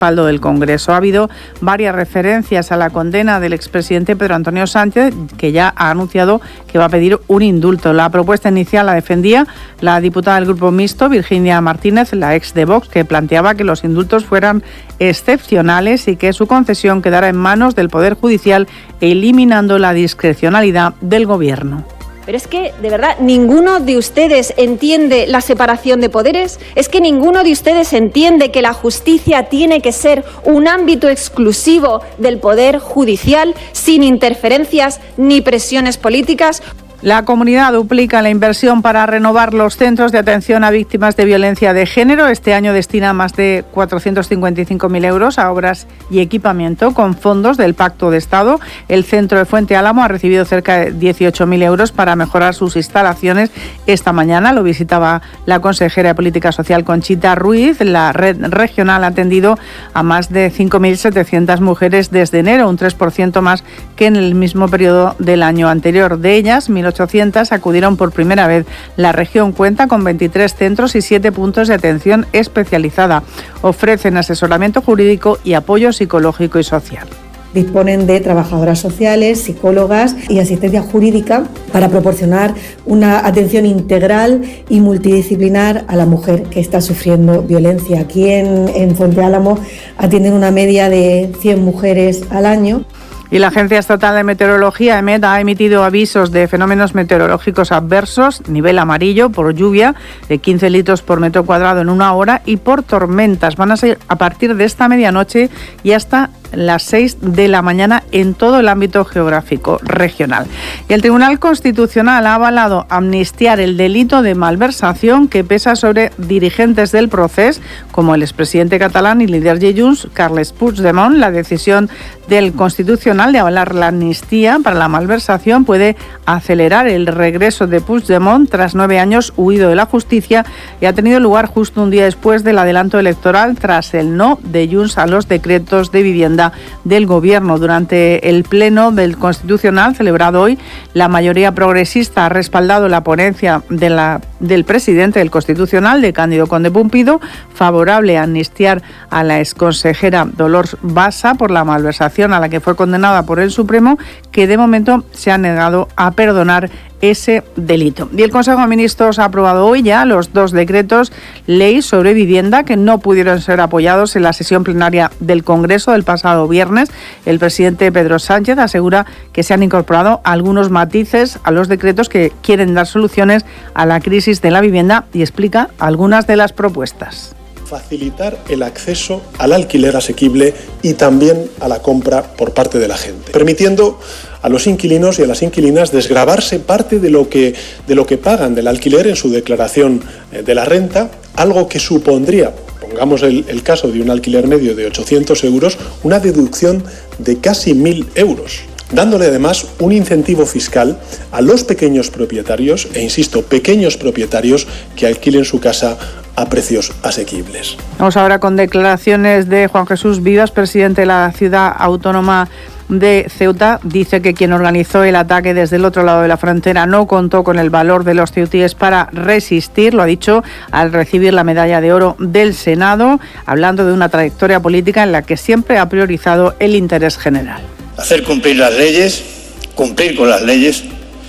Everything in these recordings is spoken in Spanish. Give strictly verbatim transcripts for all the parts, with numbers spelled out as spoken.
respaldo del Congreso. Ha habido varias referencias a la condena del expresidente Pedro Antonio Sánchez, que ya ha anunciado que va a pedir un indulto. La propuesta inicial la defendía la diputada del Grupo Mixto, Virginia Martínez, la ex de Vox, que planteaba que los indultos fueran excepcionales y que su concesión quedara en manos del Poder Judicial, eliminando la discrecionalidad del Gobierno. Pero es que, de verdad, ninguno de ustedes entiende la separación de poderes. Es que ninguno de ustedes entiende que la justicia tiene que ser un ámbito exclusivo del Poder Judicial, sin interferencias ni presiones políticas. La Comunidad duplica la inversión para renovar los centros de atención a víctimas de violencia de género. Este año destina más de cuatrocientos cincuenta y cinco mil euros a obras y equipamiento con fondos del Pacto de Estado. El centro de Fuente Álamo ha recibido cerca de dieciocho mil euros para mejorar sus instalaciones. Esta mañana lo visitaba la consejera de Política Social, Conchita Ruiz. La red regional ha atendido a más de cinco mil setecientas mujeres desde enero, un tres por ciento más que en el mismo periodo del año anterior. De ellas, mil ochocientas acudieron por primera vez. La región cuenta con veintitrés centros y siete puntos de atención especializada. Ofrecen asesoramiento jurídico y apoyo psicológico y social. Disponen de trabajadoras sociales, psicólogas y asistencia jurídica para proporcionar una atención integral y multidisciplinar a la mujer que está sufriendo violencia. Aquí en, en Fuente Álamo atienden una media de cien mujeres al año. Y la Agencia Estatal de Meteorología, EMET, ha emitido avisos de fenómenos meteorológicos adversos, nivel amarillo, por lluvia de quince litros por metro cuadrado en una hora y por tormentas. Van a ser a partir de esta medianoche y hasta las seis de la mañana en todo el ámbito geográfico regional. Y el Tribunal Constitucional ha avalado amnistiar el delito de malversación que pesa sobre dirigentes del procés, como el expresidente catalán y líder de Junts, Carles Puigdemont. La decisión del Constitucional de avalar la amnistía para la malversación puede acelerar el regreso de Puigdemont tras nueve años huido de la justicia y ha tenido lugar justo un día después del adelanto electoral tras el no de Junts a los decretos de vivienda del Gobierno. Durante el Pleno del Constitucional celebrado hoy, la mayoría progresista ha respaldado la ponencia de la, del presidente del Constitucional, de Cándido Conde Pumpido, favorable a amnistiar a la exconsejera Dolors Bassa por la malversación a la que fue condenada por el Supremo, que de momento se ha negado a perdonar ese delito. Y el Consejo de Ministros ha aprobado hoy ya los dos decretos ley sobre vivienda que no pudieron ser apoyados en la sesión plenaria del Congreso del pasado viernes. El presidente Pedro Sánchez asegura que se han incorporado algunos matices a los decretos que quieren dar soluciones a la crisis de la vivienda y explica algunas de las propuestas. Facilitar el acceso al alquiler asequible y también a la compra por parte de la gente, permitiendo a los inquilinos y a las inquilinas desgravarse parte de lo que, de lo que pagan del alquiler en su declaración de la renta, algo que supondría, pongamos el, el caso de un alquiler medio de ochocientos euros, una deducción de casi mil euros. Dándole además un incentivo fiscal a los pequeños propietarios, e insisto, pequeños propietarios que alquilen su casa a precios asequibles. Vamos ahora con declaraciones de Juan Jesús Vivas, presidente de la Ciudad Autónoma de Ceuta. Dice que quien organizó el ataque desde el otro lado de la frontera no contó con el valor de los ceutíes para resistir, lo ha dicho al recibir la medalla de oro del Senado, hablando de una trayectoria política en la que siempre ha priorizado el interés general. Hacer cumplir las leyes, cumplir con las leyes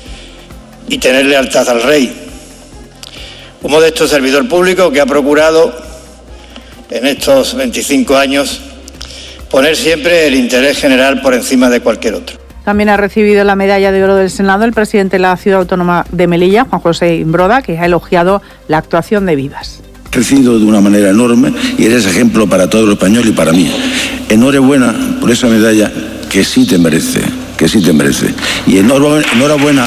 y tener lealtad al rey. Un modesto servidor público que ha procurado en estos veinticinco años poner siempre el interés general por encima de cualquier otro. También ha recibido la medalla de oro del Senado el presidente de la Ciudad Autónoma de Melilla, Juan José Imbroda, que ha elogiado la actuación de Vivas. Crecido de una manera enorme y eres ejemplo para todo el español y para mí. Enhorabuena por esa medalla que sí te merece, que sí te merece. Y enhorabuena, enhorabuena,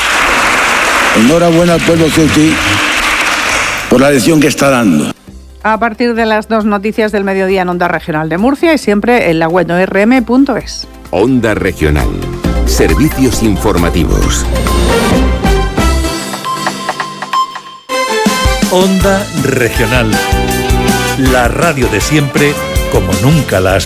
enhorabuena al pueblo ceutí por la lección que está dando. A partir de las dos noticias del mediodía en Onda Regional de Murcia y siempre en la web o r m punto es. Onda Regional. Servicios informativos. Onda Regional. La radio de siempre como nunca la has